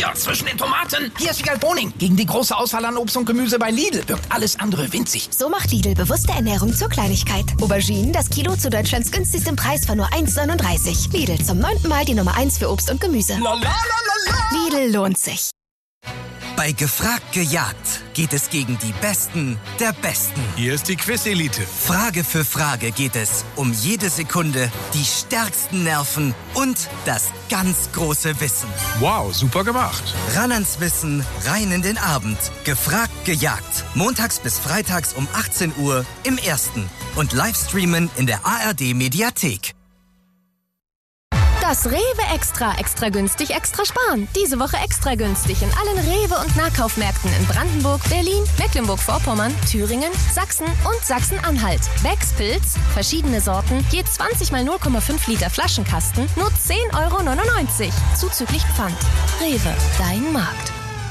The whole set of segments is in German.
hier zwischen den Tomaten. Hier ist Wiegald Boning. Gegen die große Auswahl an Obst und Gemüse bei Lidl wirkt alles andere winzig. So macht Lidl bewusste Ernährung zur Kleinigkeit. Auberginen, das Kilo zu Deutschlands günstigsten Preis von nur 1,39. Lidl, zum 9. Mal die Nummer 1 für Obst und Gemüse. Lidl lohnt sich. Bei Gefragt gejagt geht es gegen die Besten der Besten. Hier ist die Quiz-Elite. Frage für Frage geht es um jede Sekunde, die stärksten Nerven und das ganz große Wissen. Wow, super gemacht. Ran ans Wissen, rein in den Abend. Gefragt gejagt. Montags bis freitags um 18 Uhr im Ersten. Und Livestreamen in der ARD-Mediathek. Das Rewe extra günstig, extra sparen. Diese Woche extra günstig in allen Rewe- und Nahkaufmärkten in Brandenburg, Berlin, Mecklenburg-Vorpommern, Thüringen, Sachsen und Sachsen-Anhalt. Becks Pilz, verschiedene Sorten, je 20 mal 0,5 Liter Flaschenkasten, nur 10,99 €. Zuzüglich Pfand. Rewe, dein Markt.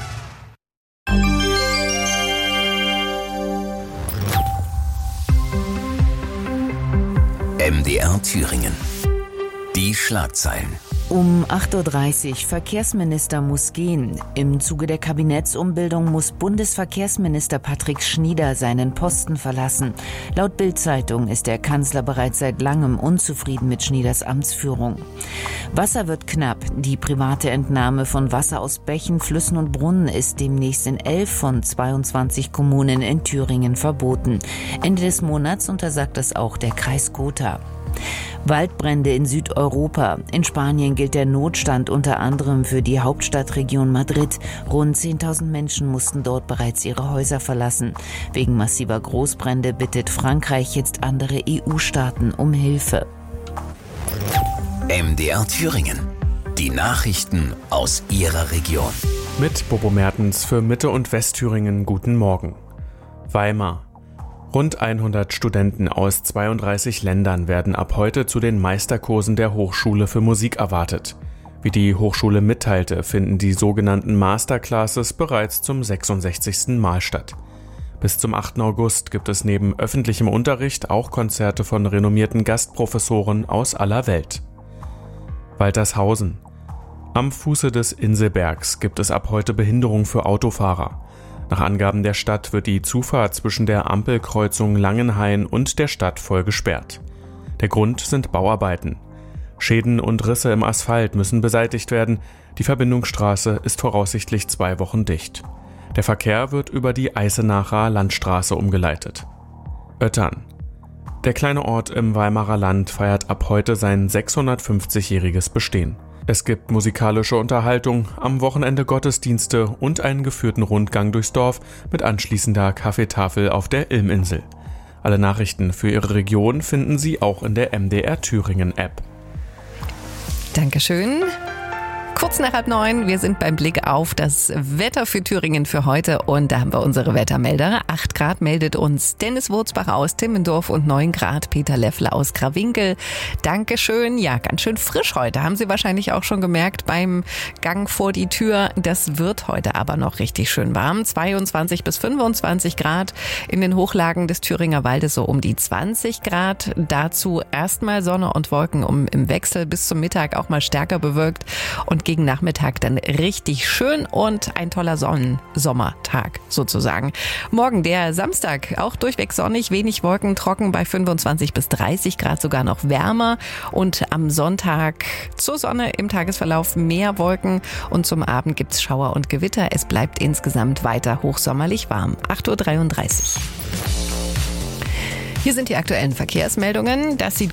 MDR Thüringen. Die Schlagzeilen. Um 8:30 Uhr, Verkehrsminister muss gehen. Im Zuge der Kabinettsumbildung muss Bundesverkehrsminister Patrick Schnieder seinen Posten verlassen. Laut Bild-Zeitung ist der Kanzler bereits seit langem unzufrieden mit Schnieders Amtsführung. Wasser wird knapp. Die private Entnahme von Wasser aus Bächen, Flüssen und Brunnen ist demnächst in 11 von 22 Kommunen in Thüringen verboten. Ende des Monats untersagt das auch der Kreis Gotha. Waldbrände in Südeuropa. In Spanien gilt der Notstand unter anderem für die Hauptstadtregion Madrid. Rund 10.000 Menschen mussten dort bereits ihre Häuser verlassen. Wegen massiver Großbrände bittet Frankreich jetzt andere EU-Staaten um Hilfe. MDR Thüringen. Die Nachrichten aus Ihrer Region. Mit Bobo Mertens für Mitte- und Westthüringen guten Morgen. Weimar. Rund 100 Studenten aus 32 Ländern werden ab heute zu den Meisterkursen der Hochschule für Musik erwartet. Wie die Hochschule mitteilte, finden die sogenannten Masterclasses bereits zum 66. Mal statt. Bis zum 8. August gibt es neben öffentlichem Unterricht auch Konzerte von renommierten Gastprofessoren aus aller Welt. Waltershausen. Am Fuße des Inselbergs gibt es ab heute Behinderung für Autofahrer. Nach Angaben der Stadt wird die Zufahrt zwischen der Ampelkreuzung Langenhain und der Stadt voll gesperrt. Der Grund sind Bauarbeiten. Schäden und Risse im Asphalt müssen beseitigt werden. Die Verbindungsstraße ist voraussichtlich 2 Wochen dicht. Der Verkehr wird über die Eisenacher Landstraße umgeleitet. Oettern. Der kleine Ort im Weimarer Land feiert ab heute sein 650-jähriges Bestehen. Es gibt musikalische Unterhaltung, am Wochenende Gottesdienste und einen geführten Rundgang durchs Dorf mit anschließender Kaffeetafel auf der Ilminsel. Alle Nachrichten für Ihre Region finden Sie auch in der MDR Thüringen App. Dankeschön. Kurz nach 8:30, wir sind beim Blick auf das Wetter für Thüringen für heute und da haben wir unsere Wettermelder. 8 Grad meldet uns Dennis Wurzbach aus Timmendorf und 9 Grad Peter Leffler aus Krawinkel. Dankeschön. Ja, ganz schön frisch heute. Haben Sie wahrscheinlich auch schon gemerkt beim Gang vor die Tür. Das wird heute aber noch richtig schön warm. 22 bis 25 Grad. In den Hochlagen des Thüringer Waldes so um die 20 Grad. Dazu erstmal Sonne und Wolken im Wechsel bis zum Mittag auch mal stärker bewölkt und gegen Nachmittag dann richtig schön und ein toller Sommertag sozusagen. Morgen der Samstag, auch durchweg sonnig, wenig Wolken, trocken bei 25 bis 30 Grad, sogar noch wärmer. Und am Sonntag zur Sonne im Tagesverlauf mehr Wolken und zum Abend gibt's Schauer und Gewitter. Es bleibt insgesamt weiter hochsommerlich warm. 8:33 Uhr. Hier sind die aktuellen Verkehrsmeldungen. Das sieht